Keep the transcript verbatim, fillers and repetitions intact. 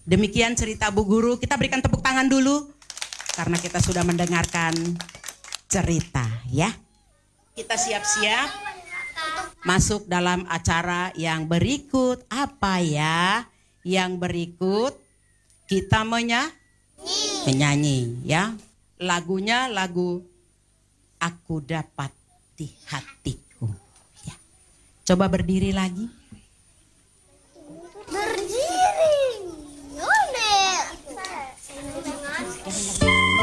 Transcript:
Demikian cerita Bu Guru. Kita berikan tepuk tangan dulu karena kita sudah mendengarkan cerita ya. Kita siap-siap masuk dalam acara yang berikut. Apa ya? Yang berikut kita menyanyi, menyanyi ya. Lagunya lagu Aku Dapat di Hatiku ya. Coba berdiri lagi.